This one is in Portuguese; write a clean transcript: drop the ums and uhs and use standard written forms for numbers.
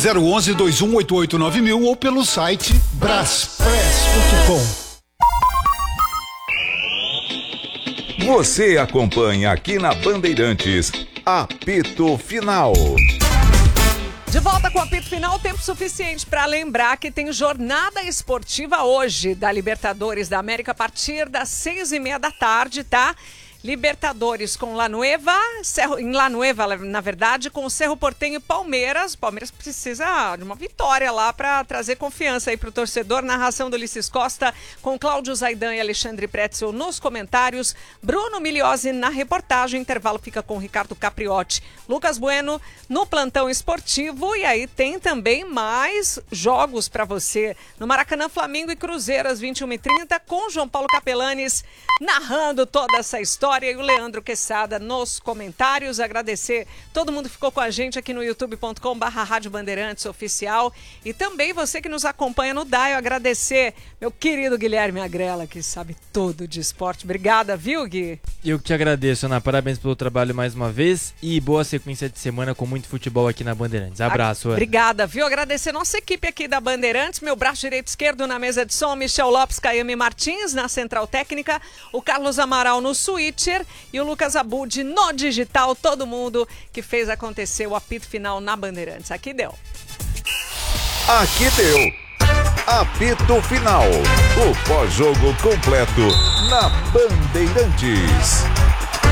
011-2188-9000 ou pelo site braspress.com. Você acompanha aqui na Bandeirantes, Apito Final. De volta com o apito final, tempo suficiente para lembrar que tem jornada esportiva hoje da Libertadores da América a partir das 6:30 da tarde, tá? Libertadores com La Nueva, em La Nueva, na verdade, com o Cerro Porteño e Palmeiras. Palmeiras precisa de uma vitória lá para trazer confiança aí para o torcedor. Narração do Ulisses Costa, com Cláudio Zaidan e Alexandre Pretzel nos comentários. Bruno Migliozzi na reportagem. Intervalo fica com Ricardo Capriotti. Lucas Bueno no plantão esportivo. E aí tem também mais jogos para você. No Maracanã, Flamengo e Cruzeiro às 21h30, com João Paulo Capelanes narrando toda essa história. E o Leandro Quesada nos comentários. Agradecer todo mundo que ficou com a gente aqui no youtube.com/Rádio Bandeirantes Oficial. E também você que nos acompanha no Dial. Agradecer meu querido Guilherme Agrela, que sabe tudo de esporte. Obrigada, viu, Gui? Eu que te agradeço, Ana. Parabéns pelo trabalho mais uma vez. E boa sequência de semana com muito futebol aqui na Bandeirantes. Abraço, Ana. Obrigada, viu? Agradecer nossa equipe aqui da Bandeirantes. Meu braço direito e esquerdo na mesa de som, Michel Lopes, Caiame Martins na Central Técnica. O Carlos Amaral no Switcher e o Lucas Abud no digital, todo mundo que fez acontecer o apito final na Bandeirantes. Aqui deu. Aqui deu. Apito Final. O pós-jogo completo na Bandeirantes.